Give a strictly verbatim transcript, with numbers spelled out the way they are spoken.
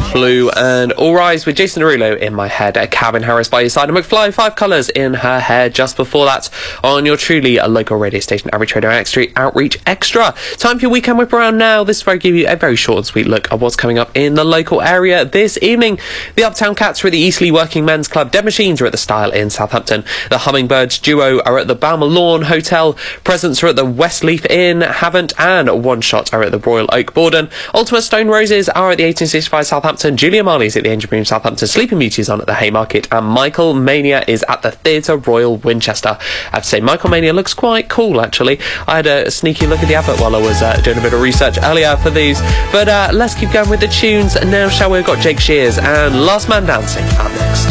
Blue and All Rise with Jason Derulo in my head. Calvin Harris by your side, and McFly, Five Colours in her hair just before that on your truly a local radio station, Outreach Radio Outreach Extra. Time for your weekend whip around now. This is where I give you a very short and sweet look at what's coming up in the local area this evening. The Uptown Cats are at the Eastleigh Working Men's Club. Dead Machines are at the Style in Southampton. The Hummingbirds duo are at the Balmer Lawn Hotel. Presents are at the Westleaf Inn, Havant, and One Shot are at the Royal Oak Borden. Ultimate Stone Roses are at the eighteen sixty-five Southampton. Julia Marley's at the Angel Room Southampton. Sleeping Beauty is on at the Haymarket, and Michael Mania is at the Theatre Royal Winchester. I have to say, Michael Mania looks quite cool, actually. I had a sneaky look at the advert while I was uh, doing a bit of research earlier for these. But uh, let's keep going with the tunes now, shall we? We've got Jake Shears and Last Man Dancing up next.